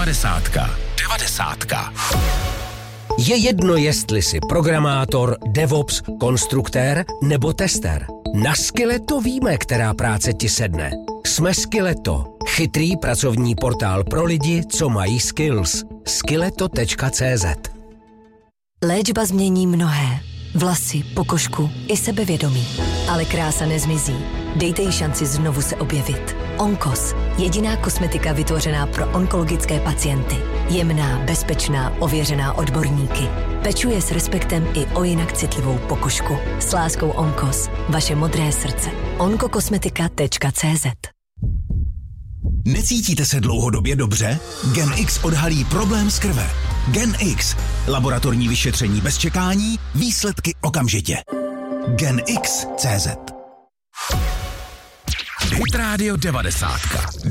Devadesátka. Je jedno, jestli jsi programátor, DevOps, konstruktér nebo tester. Na Skilleto víme, která práce ti sedne. Jsme Skilleto. Chytrý pracovní portál pro lidi, co mají skills. Skilleto.cz. Léčba změní mnohé. Vlasy, pokožku i sebevědomí. Ale krása nezmizí. Dejte jí šanci znovu se objevit. Onkos. Jediná kosmetika vytvořená pro onkologické pacienty. Jemná, bezpečná, ověřená odborníky. Pečuje s respektem i o jinak citlivou pokožku. S láskou Onkos. Vaše modré srdce. onkokosmetika.cz. Necítíte se dlouhodobě dobře? GenX odhalí problém z krve. GenX. Laboratorní vyšetření bez čekání, výsledky okamžitě. GenX.cz. Hit Radio 90.